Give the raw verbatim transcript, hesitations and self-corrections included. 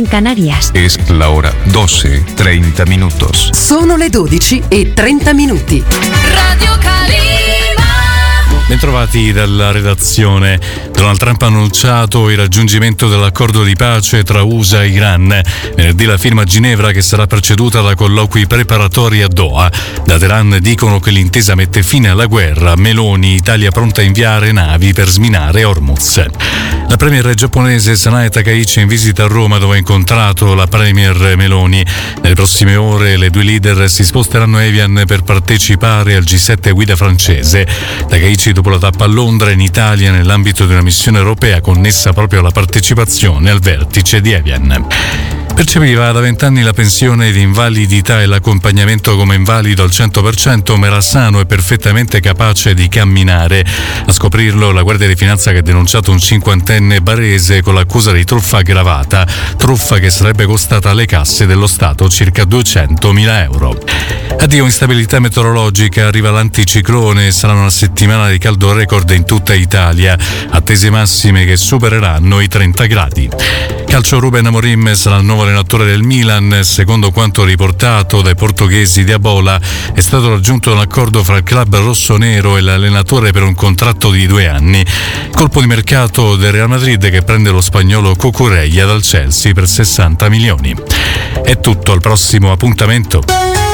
en Canarias. Es la hora doce, treinta minutos. Sono le dodici e trenta minuti. Radio Calima. Bentrovati dalla redazione. Donald Trump ha annunciato il raggiungimento dell'accordo di pace tra U S A e Iran. Venerdì la firma a Ginevra, che sarà preceduta da colloqui preparatori a Doha. Da Teheran dicono che l'intesa mette fine alla guerra. Meloni, Italia pronta a inviare navi per sminare Hormuz. La premier giapponese Sanae Takaichi è in visita a Roma, dove ha incontrato la premier Meloni. Nelle prossime ore le due leader si sposteranno a Evian per partecipare al G sette guida francese. Takaichi, dopo la tappa a Londra, in Italia nell'ambito di una missione europea connessa proprio alla partecipazione al vertice di Evian. Percepiva da vent'anni la pensione di invalidità e l'accompagnamento come invalido al cento per cento, ma era sano e perfettamente capace di camminare. A scoprirlo la Guardia di Finanza, che ha denunciato un cinquantenne barese con l'accusa di truffa aggravata, truffa che sarebbe costata alle casse dello Stato circa duecentomila euro. Addio instabilità meteorologica, arriva l'anticiclone, sarà una settimana di caldo record in tutta Italia, attese massime che supereranno i trenta gradi. Calcio, Ruben Amorim sarà il nuovo allenatore del Milan. Secondo quanto riportato dai portoghesi di Abola, è stato raggiunto un accordo fra il club rossonero e l'allenatore per un contratto di due anni. Colpo di mercato del Real Madrid, che prende lo spagnolo Cucurella dal Chelsea per sessanta milioni. È tutto, al prossimo appuntamento.